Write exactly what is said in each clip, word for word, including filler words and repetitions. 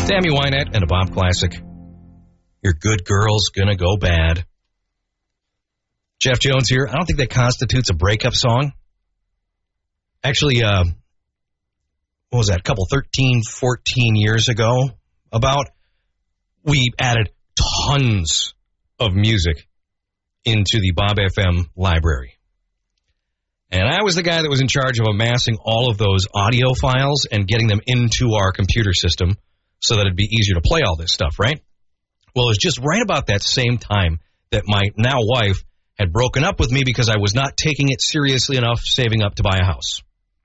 Tammy Wynette and a Bob classic. Your good girl's gonna go bad. Jeff Jones here. I don't think that constitutes a breakup song. Actually, uh, what was that, a couple, thirteen, fourteen years ago, about, we added tons of music into the Bob F M library. And I was the guy that was in charge of amassing all of those audio files and getting them into our computer system so that it'd be easier to play all this stuff, right? Well, it was just right about that same time that my now wife had broken up with me because I was not taking it seriously enough, saving up to buy a house.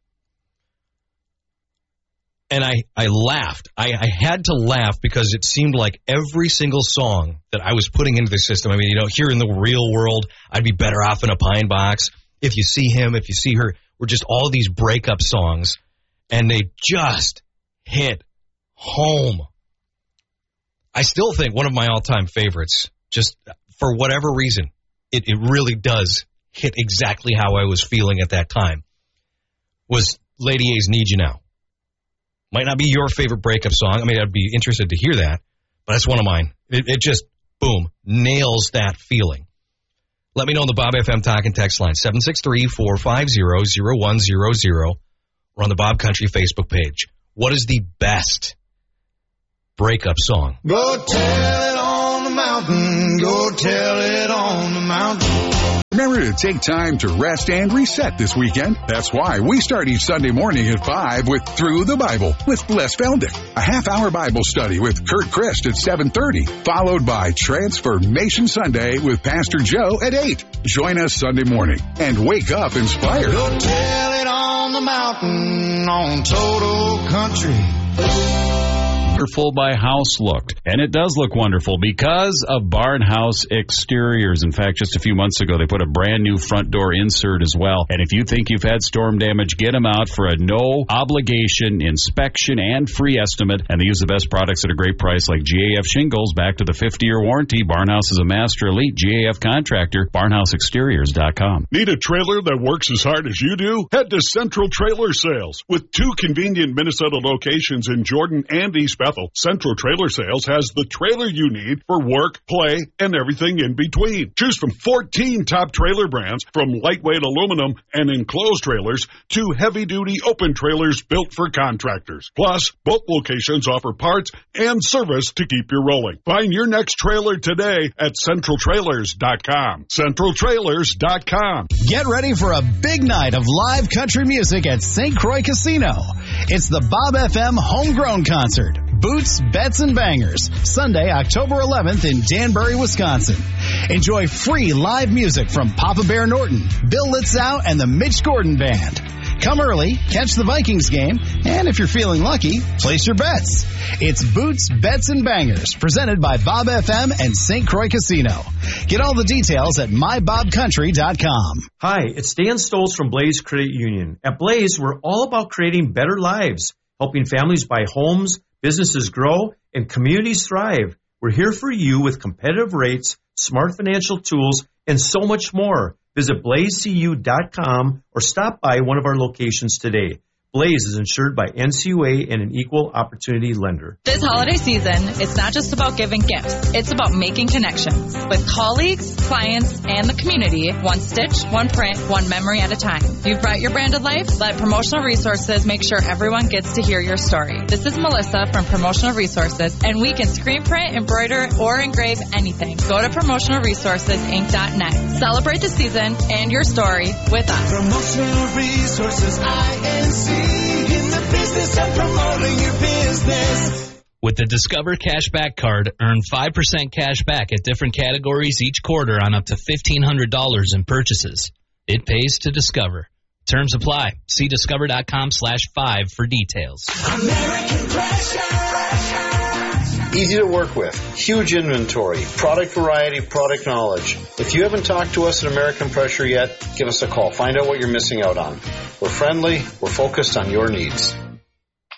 And I, I laughed. I, I had to laugh because it seemed like every single song that I was putting into the system, I mean, you know, here in the real world, I'd be better off in a pine box. If you see him, if you see her, were just all these breakup songs, and they just hit home. I still think one of my all-time favorites, just for whatever reason, it, it really does hit exactly how I was feeling at that time, was Lady A's Need You Now. Might not be your favorite breakup song. I mean, I'd be interested to hear that, but that's one of mine. It, it just, boom, nails that feeling. Let me know on the Bob F M talk and text line, seven six three, four five zero, zero one zero zero, or on the Bob Country Facebook page. What is the best breakup song? Go tell it on the mountain, go tell it on the mountain. Remember to take time to rest and reset this weekend. That's why we start each Sunday morning at five with Through the Bible with Les Feldick. A half-hour Bible study with Kurt Christ at seven thirty, followed by Transformation Sunday with Pastor Joe at eight. Join us Sunday morning and wake up inspired. Go tell it on the mountain on Total Country. Wonderful by House looked. And it does look wonderful because of Barnhouse Exteriors. In fact, just a few months ago, they put a brand new front door insert as well. And if you think you've had storm damage, get them out for a no obligation inspection and free estimate. And they use the best products at a great price like G A F shingles back to the fifty-year warranty. Barnhouse is a master elite G A F contractor. barnhouse exteriors dot com. Need a trailer that works as hard as you do? Head to Central Trailer Sales. With two convenient Minnesota locations in Jordan and East Bethel, Central Trailer Sales has the trailer you need for work, play, and everything in between. Choose from fourteen top trailer brands, from lightweight aluminum and enclosed trailers to heavy-duty open trailers built for contractors. Plus, both locations offer parts and service to keep you rolling. Find your next trailer today at central trailers dot com. central trailers dot com. Get ready for a big night of live country music at Saint Croix Casino. It's the Bob F M Homegrown Concert. Boots, Bets, and Bangers, Sunday, October eleventh in Danbury, Wisconsin. Enjoy free live music from Papa Bear Norton, Bill Litzow, and the Mitch Gordon Band. Come early, catch the Vikings game, and if you're feeling lucky, place your bets. It's Boots, Bets, and Bangers, presented by Bob F M and Saint Croix Casino. Get all the details at my bob country dot com. Hi, it's Dan Stoltz from Blaze Credit Union. At Blaze, we're all about creating better lives, helping families buy homes, businesses grow, and communities thrive. We're here for you with competitive rates, smart financial tools, and so much more. Visit blaze c u dot com or stop by one of our locations today. Blaze is insured by N C U A and an equal opportunity lender. This holiday season, it's not just about giving gifts. It's about making connections with colleagues, clients, and the community, one stitch, one print, one memory at a time. You've brought your brand to life? Let Promotional Resources make sure everyone gets to hear your story. This is Melissa from Promotional Resources, and we can screen print, embroider, or engrave anything. Go to promotional resources inc dot net. Celebrate the season and your story with us. Promotional Resources, I N C. In the business of promoting your business. With the Discover Cashback Card, earn five percent cash back at different categories each quarter on up to fifteen hundred dollars in purchases. It pays to Discover. Terms apply. See discover dot com slash five for details. American Pressure. Easy to work with. Huge inventory. Product variety, product knowledge. If you haven't talked to us at American Pressure yet, give us a call. Find out what you're missing out on. We're friendly. We're focused on your needs.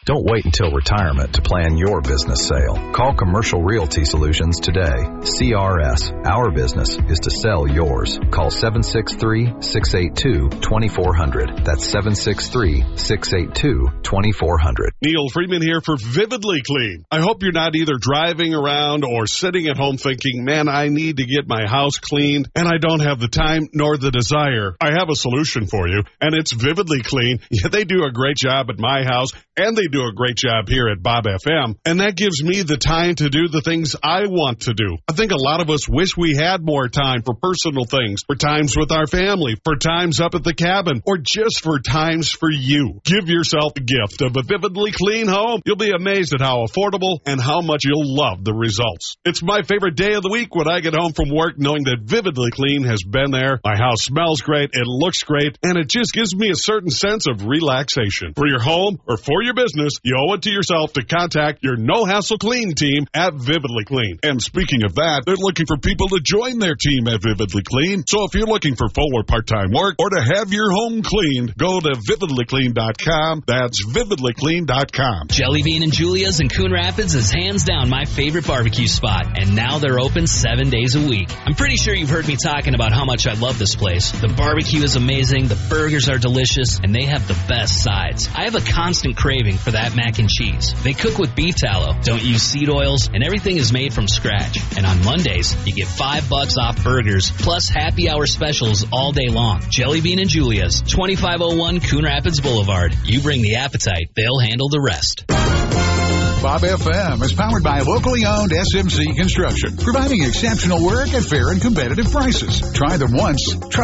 Don't wait until retirement to plan your business sale. Call Commercial Realty Solutions today. C R S, our business is to sell yours. Call seven six three, six eight two, two four zero zero. That's seven six three, six eight two, two four zero zero. Neil Freeman here for Vividly Clean. I hope you're not either driving around or sitting at home thinking, man, I need to get my house cleaned and I don't have the time nor the desire. I have a solution for you, and it's Vividly Clean. Yeah, they do a great job at my house, and they do a great job here at Bob F M, and that gives me the time to do the things I want to do. I think a lot of us wish we had more time for personal things, for times with our family, for times up at the cabin, or just for times for you. Give yourself the gift of a Vividly Clean home. You'll be amazed at how affordable and how much you'll love the results. It's my favorite day of the week when I get home from work knowing that Vividly Clean has been there. My house smells great, it looks great, and it just gives me a certain sense of relaxation. For your home or for your business, you owe it to yourself to contact your no-hassle clean team at Vividly Clean. And speaking of that, they're looking for people to join their team at Vividly Clean. So if you're looking for full or part-time work or to have your home cleaned, go to vividly clean dot com. That's vividly clean dot com. Jelly Bean and Julia's in Coon Rapids is hands down my favorite barbecue spot, and now they're open seven days a week. I'm pretty sure you've heard me talking about how much I love this place. The barbecue is amazing, the burgers are delicious, and they have the best sides. I have a constant craving for that mac and cheese. They cook with beef tallow, don't use seed oils, and everything is made from scratch. And on Mondays, you get five bucks off burgers, plus happy hour specials all day long. Jelly Bean and Julia's, twenty-five oh one Coon Rapids Boulevard. You bring the appetite, they'll handle the rest. Bob F M is powered by locally owned S M C Construction, providing exceptional work at fair and competitive prices. Try them once. Try